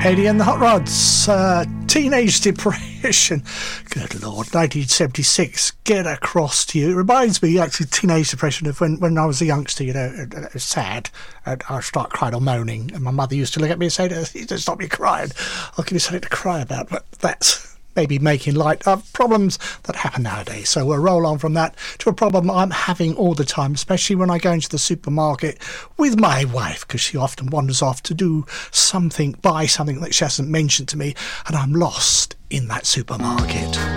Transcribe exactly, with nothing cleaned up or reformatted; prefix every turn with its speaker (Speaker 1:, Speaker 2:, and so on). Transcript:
Speaker 1: Eddie and the Hot Rods, uh, Teenage Depression. Good Lord, nineteen seventy-six, get across to you. It reminds me, actually, Teenage Depression of when, when I was a youngster, you know, it, it was sad. And I start crying or moaning, and my mother used to look at me and say, "Don't stop me crying. I'll give you something to cry about." But that's maybe making light of problems that happen nowadays. So we'll roll on from that to a problem I'm having all the time, especially when I go into the supermarket with my wife, because she often wanders off to do something, buy something that she hasn't mentioned to me, and I'm lost in that supermarket.